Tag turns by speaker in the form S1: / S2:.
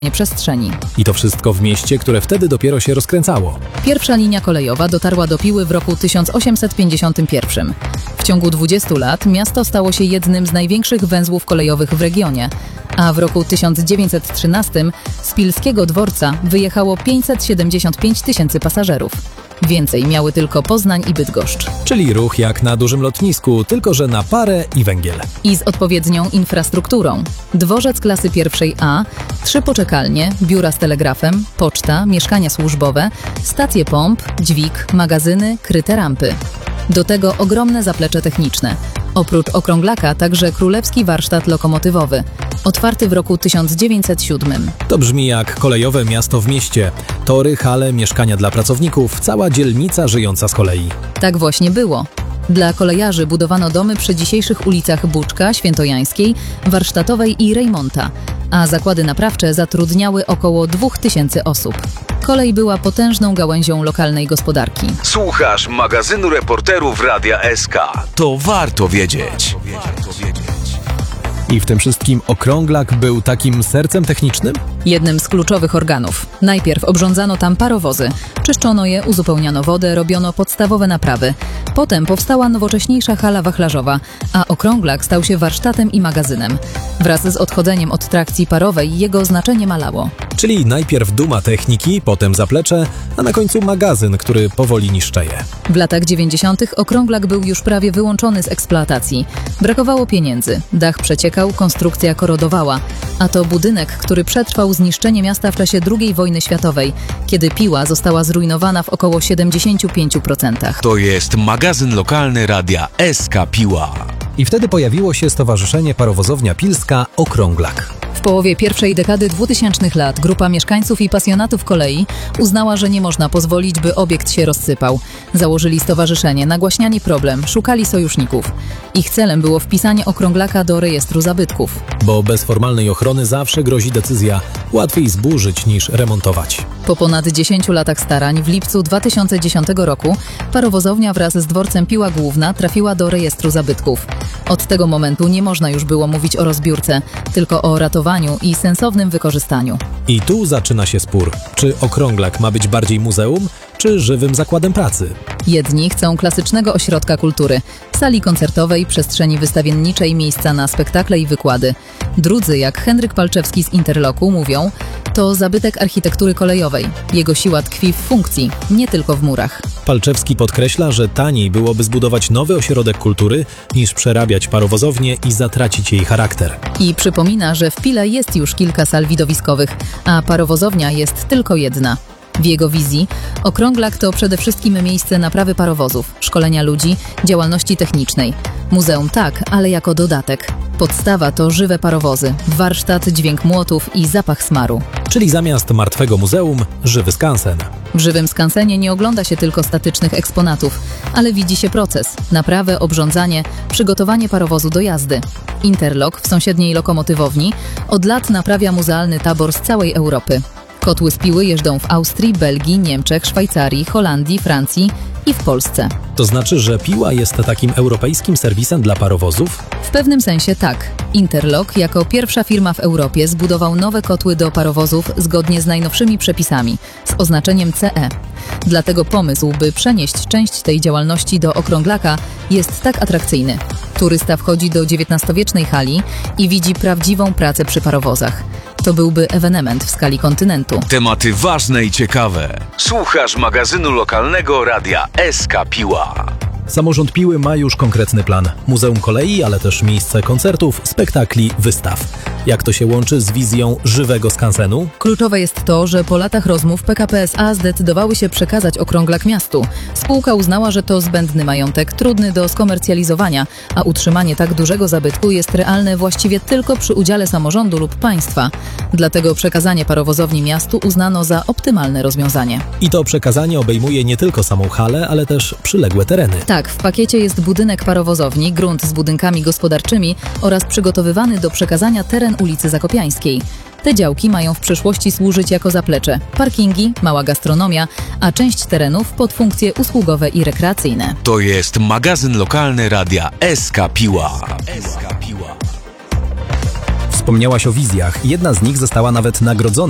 S1: przestrzeni.
S2: I to wszystko w mieście, które wtedy dopiero się rozkręcało.
S1: Pierwsza linia kolejowa dotarła do Piły w roku 1851. W ciągu 20 lat miasto stało się jednym z największych węzłów kolejowych w regionie, a w roku 1913 z pilskiego dworca wyjechało 575 tysięcy pasażerów. Więcej miały tylko Poznań i Bydgoszcz.
S2: Czyli ruch jak na dużym lotnisku, tylko że na parę i węgiel.
S1: I z odpowiednią infrastrukturą. Dworzec klasy pierwszej A, 3 poczekalnie, biura z telegrafem, poczta, mieszkania służbowe, stacje pomp, dźwig, magazyny, kryte rampy. Do tego ogromne zaplecze techniczne. Oprócz okrąglaka także Królewski Warsztat Lokomotywowy, otwarty w roku 1907.
S2: To brzmi jak kolejowe miasto w mieście. Tory, hale, mieszkania dla pracowników, cała dzielnica żyjąca z kolei.
S1: Tak właśnie było. Dla kolejarzy budowano domy przy dzisiejszych ulicach Buczka, Świętojańskiej, Warsztatowej i Rejmonta, a zakłady naprawcze zatrudniały około 2000 osób. Kolej była potężną gałęzią lokalnej gospodarki.
S3: Słuchasz magazynu reporterów Radia SK. To warto wiedzieć.
S2: I w tym wszystkim okrąglak był takim sercem technicznym?
S1: Jednym z kluczowych organów. Najpierw obrządzano tam parowozy. Czyszczono je, uzupełniano wodę, robiono podstawowe naprawy. Potem powstała nowocześniejsza hala wachlarzowa, a okrąglak stał się warsztatem i magazynem. Wraz z odchodzeniem od trakcji parowej jego znaczenie malało.
S2: Czyli najpierw duma techniki, potem zaplecze, a na końcu magazyn, który powoli niszczeje.
S1: W latach 90. okrąglak był już prawie wyłączony z eksploatacji. Brakowało pieniędzy, dach przeciekał, konstrukcja korodowała. A to budynek, który przetrwał zniszczenie miasta w czasie II wojny światowej, kiedy Piła została zrujnowana w około 75%.
S3: To jest magazyn lokalny Radia SK Piła.
S2: I wtedy pojawiło się Stowarzyszenie Parowozownia Pilska Okrąglak.
S1: W połowie pierwszej dekady 2000 lat grupa mieszkańców i pasjonatów kolei uznała, że nie można pozwolić, by obiekt się rozsypał. Założyli stowarzyszenie, nagłaśniali problem, szukali sojuszników. Ich celem było wpisanie okrąglaka do rejestru zabytków.
S2: Bo bez formalnej ochrony zawsze grozi decyzja łatwiej zburzyć niż remontować.
S1: Po ponad 10 latach starań w lipcu 2010 roku parowozownia wraz z dworcem Piła Główna trafiła do rejestru zabytków. Od tego momentu nie można już było mówić o rozbiórce, tylko o ratowaniu i sensownym wykorzystaniu.
S2: I tu zaczyna się spór. Czy okrąglak ma być bardziej muzeum, czy żywym zakładem pracy?
S1: Jedni chcą klasycznego ośrodka kultury, sali koncertowej, przestrzeni wystawienniczej, miejsca na spektakle i wykłady. Drudzy, jak Henryk Palczewski z Interloku, mówią, to zabytek architektury kolejowej. Jego siła tkwi w funkcji, nie tylko w murach.
S2: Palczewski podkreśla, że taniej byłoby zbudować nowy ośrodek kultury, niż przerabiać parowozownię i zatracić jej charakter.
S1: I przypomina, że w Pile jest już kilka sal widowiskowych, a parowozownia jest tylko jedna. W jego wizji okrąglak to przede wszystkim miejsce naprawy parowozów, szkolenia ludzi, działalności technicznej. Muzeum tak, ale jako dodatek. Podstawa to żywe parowozy, warsztat, dźwięk młotów i zapach smaru.
S2: Czyli zamiast martwego muzeum, żywy skansen.
S1: W żywym skansenie nie ogląda się tylko statycznych eksponatów, ale widzi się proces, naprawę, obrządzanie, przygotowanie parowozu do jazdy. Interlok w sąsiedniej lokomotywowni od lat naprawia muzealny tabor z całej Europy. Kotły z Piły jeżdżą w Austrii, Belgii, Niemczech, Szwajcarii, Holandii, Francji i w Polsce.
S2: To znaczy, że Piła jest takim europejskim serwisem dla parowozów?
S1: W pewnym sensie tak. Interlok jako pierwsza firma w Europie zbudował nowe kotły do parowozów zgodnie z najnowszymi przepisami, z oznaczeniem CE. Dlatego pomysł, by przenieść część tej działalności do okrąglaka, jest tak atrakcyjny. Turysta wchodzi do XIX-wiecznej hali i widzi prawdziwą pracę przy parowozach. To byłby ewenement w skali kontynentu.
S3: Tematy ważne i ciekawe. Słuchasz magazynu lokalnego Radia SK Piła.
S2: Samorząd Piły ma już konkretny plan. Muzeum kolei, ale też miejsce koncertów, spektakli, wystaw. Jak to się łączy z wizją żywego skansenu?
S1: Kluczowe jest to, że po latach rozmów PKP SA zdecydowały się przekazać okrąglak miastu. Spółka uznała, że to zbędny majątek, trudny do skomercjalizowania, a utrzymanie tak dużego zabytku jest realne właściwie tylko przy udziale samorządu lub państwa. Dlatego przekazanie parowozowni miastu uznano za optymalne rozwiązanie.
S2: I to przekazanie obejmuje nie tylko samą halę, ale też przyległe tereny.
S1: Tak, w pakiecie jest budynek parowozowni, grunt z budynkami gospodarczymi oraz przygotowywany do przekazania teren ulicy Zakopiańskiej. Te działki mają w przyszłości służyć jako zaplecze, parkingi, mała gastronomia, a część terenów pod funkcje usługowe i rekreacyjne.
S3: To jest magazyn lokalny Radia SK Piła.
S2: Wspomniałaś o wizjach. Jedna z nich została nawet nagrodzona